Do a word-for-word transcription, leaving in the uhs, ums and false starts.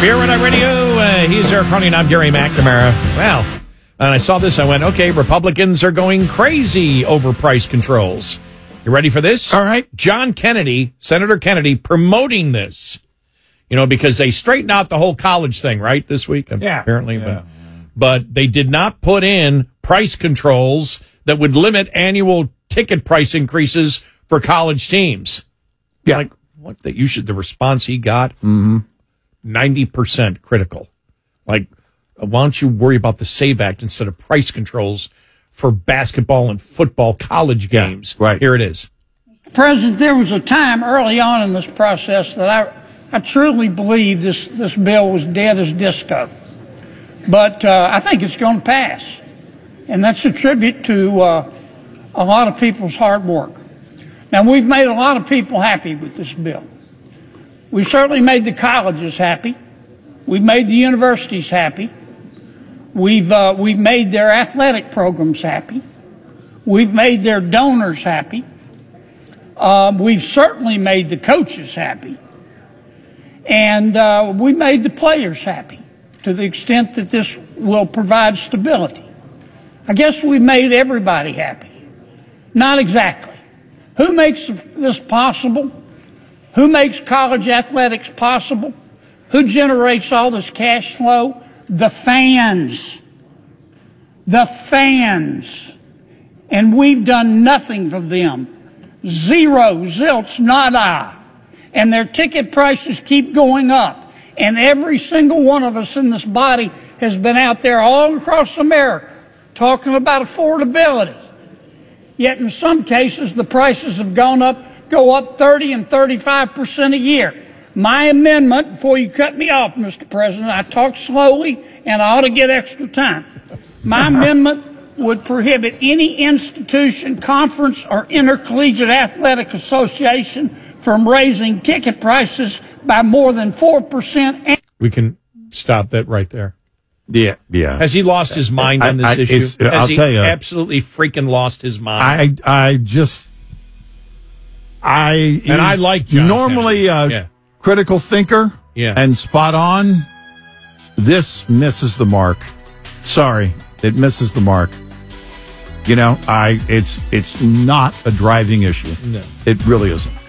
Beer Red Eye Radio. Uh, he's Eric Carney and I'm Gary McNamara. Well, and I saw this. I went, okay, Republicans are going crazy over price controls. You ready for this? All right. John Kennedy, Senator Kennedy, promoting this. You know, because they straightened out the whole college thing, right, this week? Yeah. Apparently. Yeah. But, but they did not put in price controls that would limit annual ticket price increases for college teams. Yeah. Like, what? That you should, the response he got, mm-hmm. ninety percent critical. Like, why don't you worry about the SAVE Act instead of price controls for basketball and football college games? Yeah, right. Here it is. President, there was a time early on in this process that I, I truly believe this, this bill was dead as disco. But uh, I think it's going to pass. And that's a tribute to uh, a lot of people's hard work. Now, we've made a lot of people happy with this bill. We've certainly made the colleges happy. We've made the universities happy. We've, uh, we've made their athletic programs happy. We've made their donors happy. Um, we've certainly made the coaches happy. And uh, we made the players happy to the extent that this will provide stability. I guess we made everybody happy. Not exactly. Who makes this possible? Who makes college athletics possible? Who generates all this cash flow? The fans. The fans. And we've done nothing for them. Zero, zilch, nada. And their ticket prices keep going up. And every single one of us in this body has been out there all across America talking about affordability. Yet in some cases, the prices have gone up, go up thirty and thirty-five percent a year. My amendment, before you cut me off, Mister President, I talk slowly and I ought to get extra time. My amendment would prohibit any institution, conference, or intercollegiate athletic association from raising ticket prices by more than four percent. We can stop that right there. Yeah, yeah. Has he lost his mind I, on this I, issue? Has I'll he tell you, absolutely freaking lost his mind? I, I just, I, and I like John normally Kennedy. a yeah. critical thinker yeah. and spot on. This misses the mark. Sorry, it misses the mark. You know, I, it's, it's not a driving issue. No. It really isn't.